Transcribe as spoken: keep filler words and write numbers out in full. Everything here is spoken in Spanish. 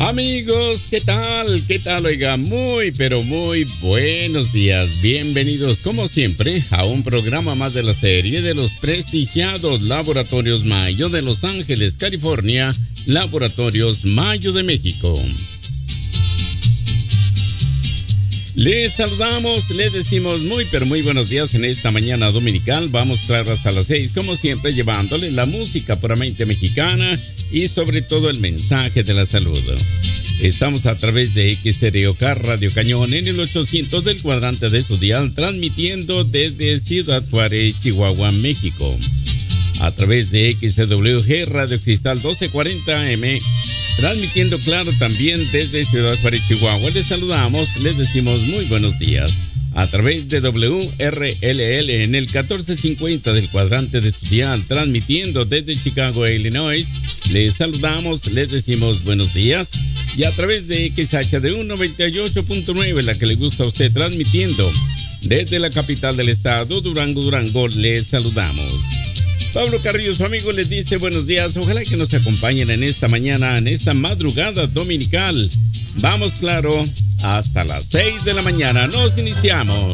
Amigos, ¿qué tal? ¿Qué tal? Oiga, muy, pero muy buenos días. Bienvenidos, como siempre, a un programa más de la serie de los prestigiados Laboratorios Mayo de Los Ángeles, California, Laboratorios Mayo de México. Les saludamos, les decimos muy pero muy buenos días en esta mañana dominical. Vamos a estar hasta las seis, como siempre, llevándoles la música puramente mexicana y sobre todo el mensaje de la salud. Estamos a través de X R O K Radio Cañón en el ochocientos del cuadrante de su dial, transmitiendo desde Ciudad Juárez, Chihuahua, México. A través de X W G Radio Cristal doce cuarenta M, transmitiendo claro también desde Ciudad Juárez, Chihuahua. Les saludamos, les decimos muy buenos días. A través de W R L L en el catorce cincuenta del cuadrante de su dial, transmitiendo desde Chicago, Illinois. Les saludamos, les decimos buenos días. Y a través de X H D U noventa y ocho punto nueve, la que le gusta a usted, transmitiendo desde la capital del estado, Durango, Durango, les saludamos. Pablo Carrillo, su amigo, les dice buenos días. Ojalá que nos acompañen en esta mañana, en esta madrugada dominical. Vamos, claro, hasta las seis de la mañana. Nos iniciamos.